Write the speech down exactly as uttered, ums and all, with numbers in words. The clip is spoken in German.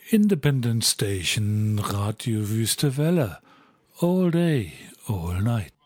Independent Station, Radio Wüste Welle. All day, all night.